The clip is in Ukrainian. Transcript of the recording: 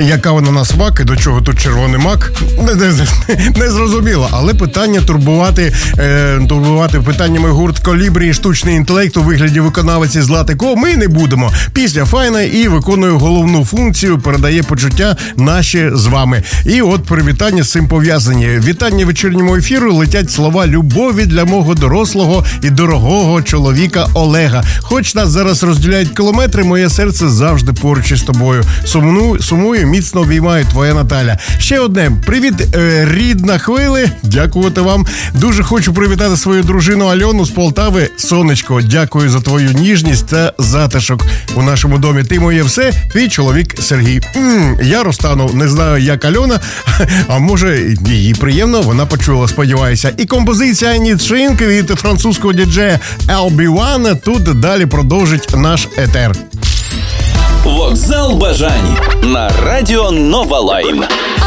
Яка вона на смак і до чого тут червоний мак? Не зрозуміло. Але питання турбувати питаннями гурт «Колібрі» і штучний інтелект у вигляді виконавиці Злати Ко ми не будемо. Пісня файна і виконує головну функцію, передає почуття наші з вами. І от привітання з цим пов'язані. Вітання вечірньому ефіру летять слова любові для мого дорослого і дорогого чоловіка Олега. Хоч нас зараз розділяють кілометри, моє серце завжди поруч із тобою. Сумую, міцно обіймаю, твоя Наталя. Ще одне. Привіт, рідна хвили. Дякувати вам. Дуже хочу привітати свою дружину Альону з Полтави. Сонечко, дякую за твою ніжність та затишок у нашому домі. Ти моє все, твій чоловік Сергій. Я розтану, не знаю, як Альона, а може, їй приємно, вона почула, сподіваюся. І композиція «Нітшинк» від французького діджея LB1 тут далі продовжить наш етер. Вокзал бажань на радіо Нова Лайн.